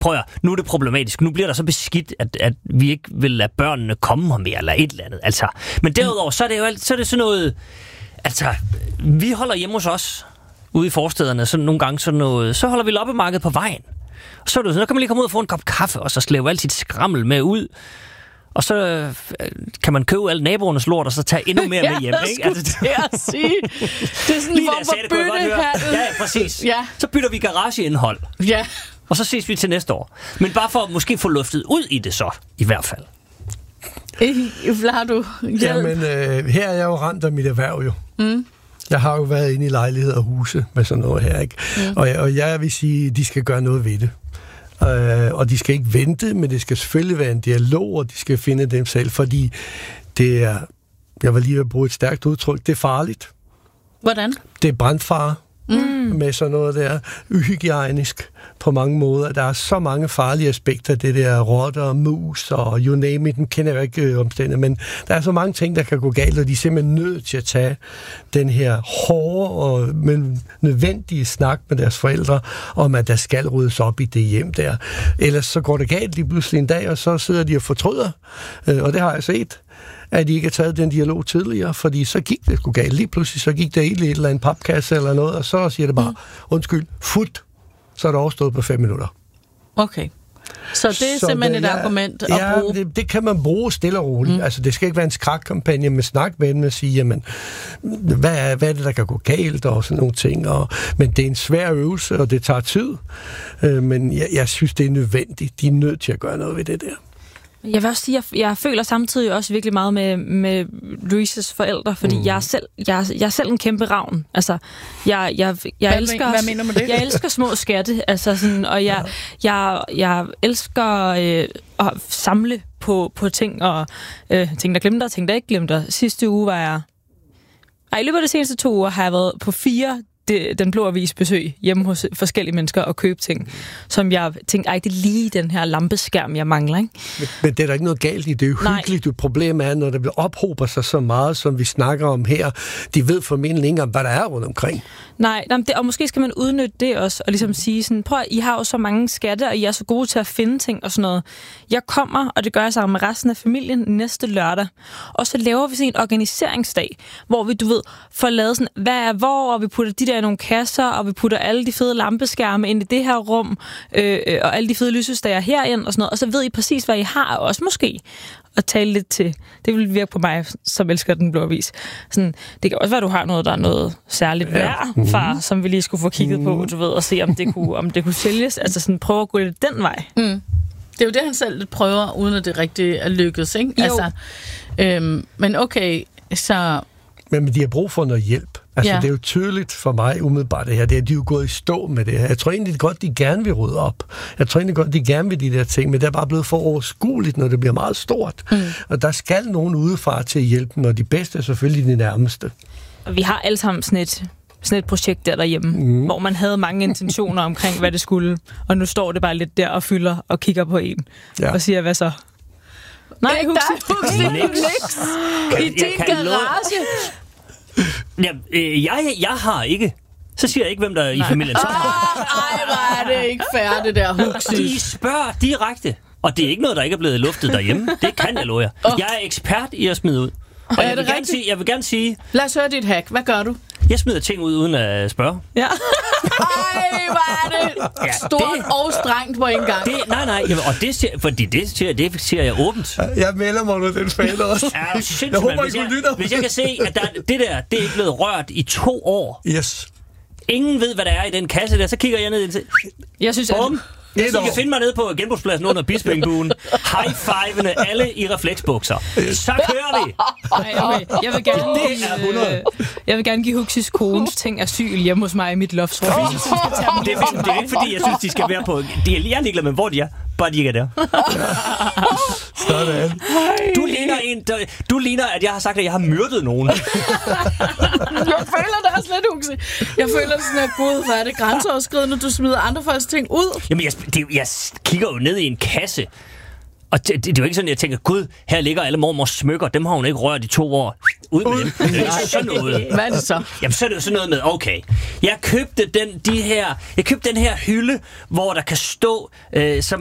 prøv at, nu er det problematisk. Nu bliver der så beskidt, at vi ikke vil lade børnene komme her mere, eller et eller andet. Altså. Men derudover, så er det jo så er det sådan noget... Altså, vi holder hjemme hos os, ude i forstederne, så nogle gange sådan noget... Så holder vi loppemarked på vejen. Og så er det sådan, kan man lige komme ud og få en kop kaffe, og så slæve alt sit skrammel med ud. Og så kan man købe alle naboernes lort, og så tage endnu mere med hjem. Ikke? Altså, det er sige. Det er sådan en form for byttehandel. Ja, præcis. Ja. Så bytter vi garageindhold. Ja. Og så ses vi til næste år. Men bare for at måske få luftet ud i det så, i hvert fald. Har du hjælp? Jamen, her er jeg jo ramt af mit erhverv jo. Mm. Jeg har jo været inde i lejligheder og huse med sådan noget her, ikke? Mm. Og jeg vil sige, at de skal gøre noget ved det. Og de skal ikke vente, men det skal selvfølgelig være en dialog, og de skal finde dem selv, fordi det er, jeg vil lige at bruge et stærkt udtryk, det er farligt. Hvordan? Det er brandfare med sådan noget der, uhygienisk på mange måder. Der er så mange farlige aspekter, det der rotter og mus og you name it, den kender jeg ikke omstændigheder, men der er så mange ting, der kan gå galt, og de er simpelthen nødt til at tage den her hårde men nødvendige snak med deres forældre om, at der skal ryddes op i det hjem der. Ellers så går det galt lige pludselig en dag, og så sidder de og fortryder, og det har jeg set, at de ikke har taget den dialog tidligere, fordi så gik det sgu galt. Lige pludselig så gik det i et eller andet papkasse eller noget, og så siger det bare, undskyld, fut, så er det overstået på 5 minutter. Okay. Så det er simpelthen et argument at bruge? Ja, det kan man bruge stille og roligt. Altså, det skal ikke være en skrækkampagne med snak med dem og sige, jamen, hvad er det, der kan gå galt og sådan nogle ting. Men det er en svær øvelse, og det tager tid. Men jeg synes, det er nødvendigt. De er nødt til at gøre noget ved det der. Jeg vil også sige, at jeg føler samtidig også virkelig meget med Louises forældre, fordi jeg er selv en kæmpe ravn. Altså, jeg elsker, hvad mener du med det? Jeg elsker små skatte, altså sådan, og jeg elsker at samle på ting, og ting, der glemte og ting, der ikke glemte. Sidste uge var jeg... I løbet af de seneste 2 uger har jeg været på 4 Den Blå Avis besøg hjemme hos forskellige mennesker og købe ting, som jeg tænkte, det er lige den her lampeskærm, jeg mangler, ikke? Men det er der ikke noget galt i. Det er jo hyggeligt. Det problem er, når der ophober sig så meget, som vi snakker om her. De ved formentlig ikke om, hvad der er rundt omkring. Nej, og måske skal man udnytte det også, og ligesom sige sådan, prøv, I har jo så mange skatte, og I er så gode til at finde ting og sådan noget. Jeg kommer, og det gør jeg sammen med resten af familien næste lørdag, og så laver vi sådan en organiseringsdag, hvor vi, får lavet sådan, hvad er hvor, og vi putter de der i nogle kasser, og vi putter alle de fede lampeskærme ind i det her rum, og alle de fede lysestager herind og sådan noget, og så ved I præcis, hvad I har, og også måske at tale lidt til. Det vil virke på mig, som elsker Den Blå Avis. Sådan, det kan også være, du har noget, der er noget særligt værd, far, som vi lige skulle få kigget på, og se, om det kunne sælges. Altså sådan, prøve at gå lidt den vej. Mm. Det er jo det, han selv prøver, uden at det rigtig er lykkedes, ikke? Jo. Altså, men okay, så... Men de har brug for noget hjælp. Altså, det er jo tydeligt for mig umiddelbart det her. Det er, de er jo gået i stå med det her. Jeg tror egentlig godt, de gerne vil rydde op. Jeg tror egentlig godt, de gerne vil de der ting, men det er bare blevet for overskueligt, når det bliver meget stort. Og der skal nogen udefra til at hjælpe dem, og de bedste er selvfølgelig de nærmeste. Og vi har alle sammen sådan et projekt derhjemme, hvor man havde mange intentioner omkring, hvad det skulle, og nu står det bare lidt der og fylder og kigger på en, og siger, hvad så? Nej, Huxi. I din garage. Jeg har ikke. Så siger jeg ikke, hvem der er i familien. Ej, hvor er det ikke fair, det der Huxi. De spørger direkte. Og det er ikke noget, der ikke er blevet luftet derhjemme. Det kan jeg love jer. Jeg er ekspert i at smide ud. Og jeg vil gerne sige... Lad os høre dit hack. Hvad gør du? Jeg smider ting ud uden at spørge. Ja. Ej, hvor er det stort og strengt på en gang. Nej. Og det siger jeg åbent. Jeg melder mig nu den fan også. Jeg håber, I lytter. Hvis jeg kan se, at det er ikke blevet rørt i 2 år. Yes. Ingen ved, hvad der er i den kasse der. Så kigger jeg ned i den. Jeg synes, Så I kan finde mig nede på genbrugspladsen under Bispingbuen. High-fivene, alle i refleksbukser. Så kører vi! Okay. Jeg vil gerne give Huxis kones ting asyl hjemme hos mig i mit loftsrum. Det er ikke fordi, jeg synes, de skal være på... Jeg er ligeglad med, hvor de er. Bare de ikke er der. Sådan. Du ligner, at jeg har sagt, at jeg har myrdet nogen. Jeg føler det også lidt, Huxi. Jeg føler det sådan, at gud, hvor er det grænseoverskridende, du smider andre folks ting ud. Jamen, jeg kigger jo ned i en kasse, Og det er jo ikke sådan, at jeg tænker, gud, her ligger alle mormors smykker, dem har hun ikke rørt i 2 år. Ud med dem. Det er ikke sådan noget. Hvad er det så? Jamen, så er det jo sådan noget med, okay, jeg købte den her hylde, hvor der kan stå,